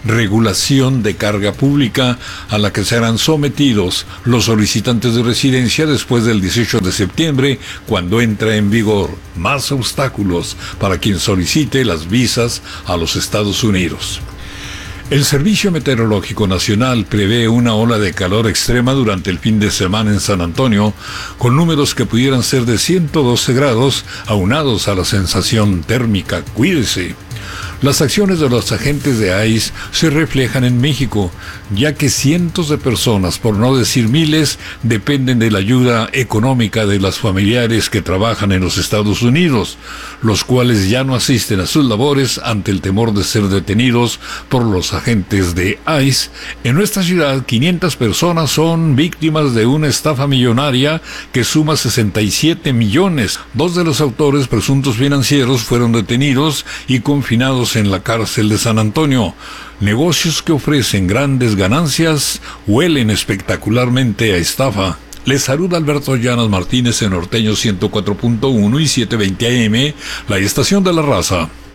regulación de carga pública a la que serán sometidos los solicitantes de residencia después del 18 de septiembre, cuando entra en vigor. Más obstáculos para quien solicite las visas a los Estados Unidos. El Servicio Meteorológico Nacional prevé una ola de calor extrema durante el fin de semana en San Antonio, con números que pudieran ser de 112 grados, aunados a la sensación térmica. Cuídese. Las acciones de los agentes de ICE se reflejan en México, ya que cientos de personas, por no decir miles, dependen de la ayuda económica de los familiares que trabajan en los Estados Unidos, los cuales ya no asisten a sus labores ante el temor de ser detenidos por los agentes de ICE. En nuestra ciudad, 500 personas son víctimas de una estafa millonaria que suma 67 millones. 2 de los autores presuntos financieros fueron detenidos y confinados en la cárcel de San Antonio. Negocios que ofrecen grandes ganancias huelen espectacularmente a estafa. Les saluda Alberto Llanas Martínez en Norteño 104.1 y 720 AM, la estación de la raza.